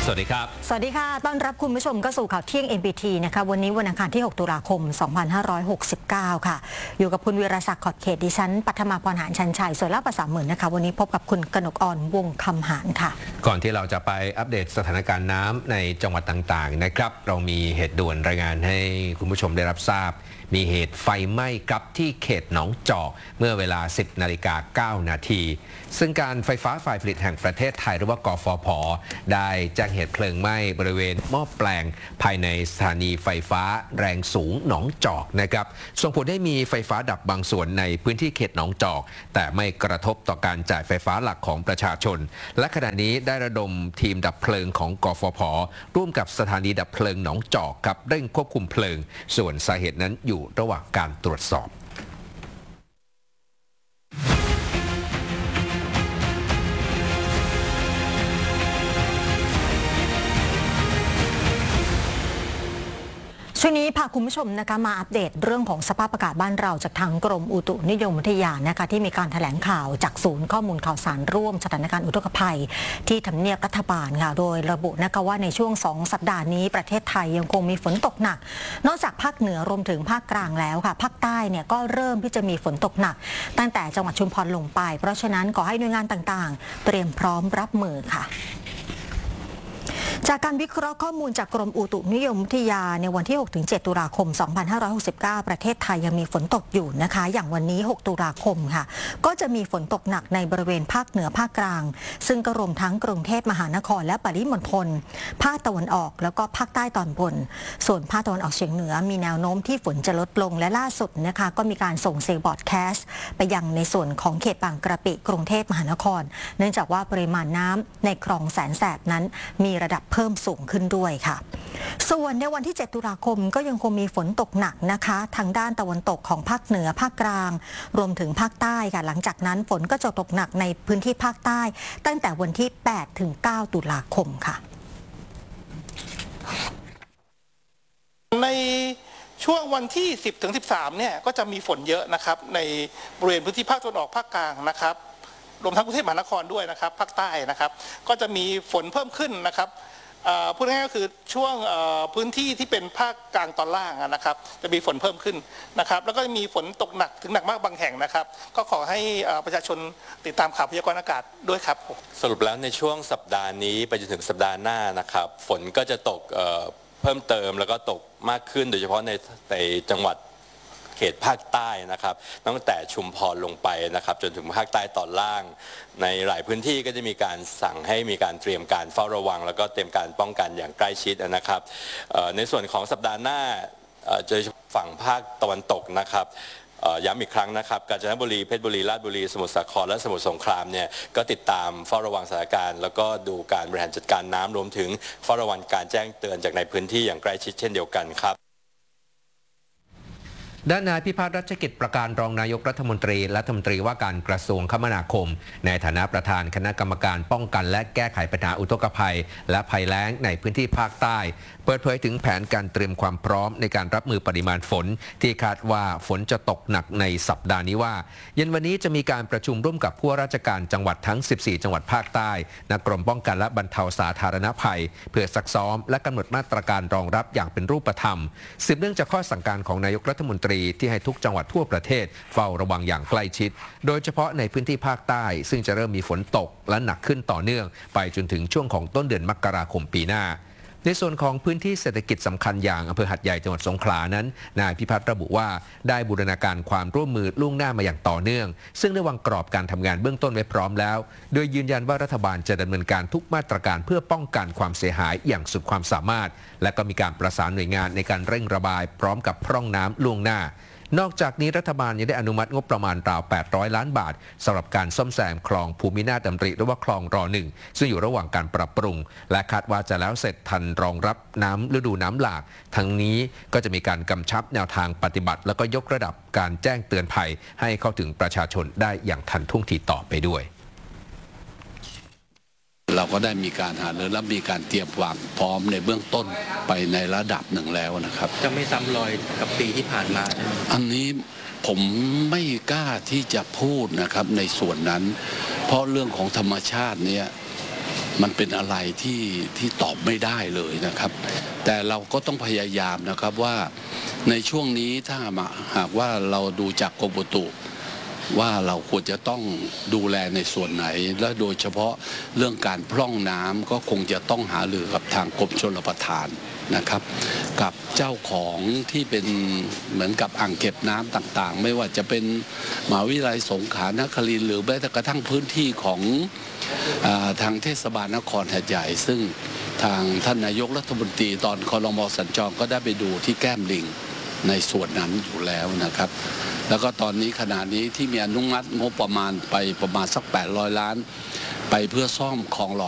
สวัสดีครับสวัสดีค่ะต้อนรับคุณผู้ชมเข้าสู่ข่าวเที่ยง NBT นะคะวันนี้วันอังคารที่ 6 ตุลาคม 2569 ค่ะอยู่กับคุณวีรศักดิ์ขอดเขตดิฉันปัทมาพรหารชันชัยส่วนล่าภาษาหมื่นนะคะวันนี้พบกับคุณกนกอ่อนวงคำหารค่ะก่อนที่เราจะไปอัปเดตสถานการณ์น้ำในจังหวัดต่างๆนะครับเรามีเหตุด่วนรายงานให้คุณผู้ชมได้รับทราบมีเหตุไฟไหม้ครับที่เขตหนองจอกเมื่อเวลา 10:09 นาทีซึ่งการไฟฟ้าฝ่ายผลิตแห่งประเทศไทยหรือว่ากฟผ.ได้แจ้งเหตุเพลิงไหม้บริเวณหม้อแปลงภายในสถานีไฟฟ้าแรงสูงหนองจอกนะครับส่งผลให้มีไฟฟ้าดับบางส่วนในพื้นที่เขตหนองจอกแต่ไม่กระทบต่อการจ่ายไฟฟ้าหลักของประชาชนและขณะนี้ได้ระดมทีมดับเพลิงของกฟผ.ร่วมกับสถานีดับเพลิงหนองจอกครับเร่งควบคุมเพลิงส่วนสาเหตุนั้นอยู่ระหว่างการตรวจสอบช่วงนี้พาคุณผู้ชมนะคะมาอัปเดตเรื่องของสภาพอากาศบ้านเราจากทางกรมอุตุนิยมวิทยานะคะที่มีการแถลงข่าวจากศูนย์ข้อมูลข่าวสารร่วมสถานการณ์อุทกภัยที่ทำเนียบรัฐบาลค่ะโดยระบุนะคะว่าในช่วง2สัปดาห์นี้ประเทศไทยยังคงมีฝนตกหนักนอกจากภาคเหนือรวมถึงภาคกลางแล้วค่ะภาคใต้เนี่ยก็เริ่มที่จะมีฝนตกหนักตั้งแต่จังหวัดชุมพรลงไปเพราะฉะนั้นขอให้หน่วยงานต่างๆเตรียมพร้อมรับมือค่ะจากการวิเคราะห์ข้อมูลจากกรมอุตุนิยมวิทยาในวันที่ 6-7 ตุลาคม 2569 ประเทศไทยยังมีฝนตกอยู่นะคะอย่างวันนี้ 6 ตุลาคมค่ะก็จะมีฝนตกหนักในบริเวณภาคเหนือภาคกลางซึ่งก็รวมทั้งกรุงเทพมหานครและปริมณฑลภาคตะวันออกแล้วก็ภาคใต้ตอนบนส่วนภาคตะวันออกเฉียงเหนือมีแนวโน้มที่ฝนจะลดลงและล่าสุดนะคะก็มีการส่งเซลล์บอร์ดแคสต์ไปยังในส่วนของเขตบางกระปิกรุงเทพมหานครเนื่องจากว่าปริมาณน้ำในคลองแสนแสบนั้นมีระดับเพิ่มสูงขึ้นด้วยค่ะส่วนในวันที่ 7 ตุลาคมก็ยังคงมีฝนตกหนักนะคะทางด้านตะวันตกของภาคเหนือภาคกลางรวมถึงภาคใต้ค่ะหลังจากนั้นฝนก็จะตกหนักในพื้นที่ภาคใต้ตั้งแต่วันที่ 8-9 ตุลาคมค่ะในช่วงวันที่ 10-13 เนี่ยก็จะมีฝนเยอะนะครับในบริเวณพื้นที่ภาคตะวันออกภาคกลางนะครับรวมทั้งกรุงเทพมหานครด้วยนะครับภาคใต้นะครับก็จะมีฝนเพิ่มขึ้นนะครับพูดง่ายๆก็คือช่วงพื้นที่ที่เป็นภาคกลางตอนล่างนะครับจะมีฝนเพิ่มขึ้นนะครับแล้วก็มีฝนตกหนักถึงหนักมากบางแห่งนะครับก็ขอให้ประชาชนติดตามข่าวพยากรณ์อากาศด้วยครับสรุปแล้วในช่วงสัปดาห์นี้ไปจนถึงสัปดาห์หน้านะครับฝนก็จะตกเพิ่มเติมแล้วก็ตกมากขึ้นโดยเฉพาะในจังหวัดเขตภาคใต้นะครับตั้งแต่ชุมพรลงไปนะครับจนถึงภาคใต้ตอนล่างในหลายพื้นที่ก็จะมีการสั่งให้มีการเตรียมการเฝ้าระวังแล้วก็เตรียมการป้องกันอย่างใกล้ชิดนะครับในส่วนของสัปดาห์หน้าโดยเฉพาะฝั่งภาคตะวันตกนะครับย้ำอีกครั้งนะครับกาญจนบุรีเพชรบุรีราชบุรีสมุทรสาครและสมุทรสงครามเนี่ยก็ติดตามเฝ้าระวังสถานการณ์แล้วก็ดูการบริหารจัดการน้ำรวมถึงเฝ้าระวังการแจ้งเตือนจากในพื้นที่อย่างใกล้ชิดเช่นเดียวกันครับด้านนายพิพัฒน์รัชกิจประการรองนายกรัฐมนตรีและรัฐมนตรีว่าการกระทรวงคมนาคมในฐานะประธานคณะกรรมการป้องกันและแก้ไขปัญหาอุทกภัยและภัยแล้งในพื้นที่ภาคใต้เปิดเผยถึงแผนการเตรียมความพร้อมในการรับมือปริมาณฝนที่คาดว่าฝนจะตกหนักในสัปดาห์นี้ว่าเย็นวันนี้จะมีการประชุมร่วมกับผู้ว่าราชการจังหวัดทั้ง 14 จังหวัดภาคใต้ณกรมป้องกันและบรรเทาสาธารณภัยเพื่อซักซ้อมและกำหนดมาตรการรองรับอย่างเป็นรูปธรรมสืบเนื่องจากข้อสั่งการของนายกรัฐมนตรีที่ให้ทุกจังหวัดทั่วประเทศเฝ้าระวังอย่างใกล้ชิดโดยเฉพาะในพื้นที่ภาคใต้ซึ่งจะเริ่มมีฝนตกและหนักขึ้นต่อเนื่องไปจนถึงช่วงของต้นเดือนมกราคมปีหน้าในส่วนของพื้นที่เศรษฐกิจสำคัญอย่างอำเภอหัดใหญ่จังหวัดสงขลานั้นนายพิพัฒน์ระบุว่าได้บูรณาการความร่วมมือล่วงหน้ามาอย่างต่อเนื่องซึ่งได้วางกรอบการทำงานเบื้องต้นไว้พร้อมแล้วโดยยืนยันว่ารัฐบาลจะดำเนินการทุกมาตรการเพื่อป้องกันความเสียหายอย่างสุดความสามารถและก็มีการประสานหน่วยงานในการเร่งระบายพร้อมกับพร่องน้ำล่วงหน้านอกจากนี้รัฐบาลยังได้อนุมัติงบประมาณราว800 ล้านบาทสำหรับการซ่อมแซมคลองภูมินาถดำริหรือว่าคลองร.1 ซึ่งอยู่ระหว่างการปรับปรุงและคาดว่าจะแล้วเสร็จทันรองรับน้ำฤดูน้ำหลากทั้งนี้ก็จะมีการกำชับแนวทางปฏิบัติแล้วก็ยกระดับการแจ้งเตือนภัยให้เข้าถึงประชาชนได้อย่างทันท่วงทีต่อไปด้วยเราก็ได้มีการหารือและมีการเตรียมวางพร้อมในเบื้องต้นไปในระดับหนึ่งแล้วนะครับจะไม่ซ้ำรอยกับปีที่ผ่านมาอันนี้ผมไม่กล้าที่จะพูดนะครับในส่วนนั้นเพราะเรื่องของธรรมชาติเนี่ยมันเป็นอะไรที่ตอบไม่ได้เลยนะครับแต่เราก็ต้องพยายามนะครับว่าในช่วงนี้ถ้าหากว่าเราดูจากกรมอุตุว่าเราควรจะต้องดูแลในส่วนไหนและโดยเฉพาะเรื่องการพร่องน้ำก็คงจะต้องหารือกับทางกรมชลประทานนะครับกับเจ้าของที่เป็นเหมือนกับอ่างเก็บน้ำต่างๆไม่ว่าจะเป็นมหาวิทยาลัยสงขลานครินทร์หรือแม้แต่กระทั่งพื้นที่ของทางเทศบาลนครหาดใหญ่ซึ่งทางท่านนายกรัฐมนตรีตอนครม.สัญจรก็ได้ไปดูที่แก้มลิงในส่วนนั้นอยู่แล้วนะครับแล้วก็ตอนนี้ขณะนี้ที่มีอนุมัติงบประมาณไปประมาณสัก800 ล้านไปเพื่อซ่อมคลองหล่อ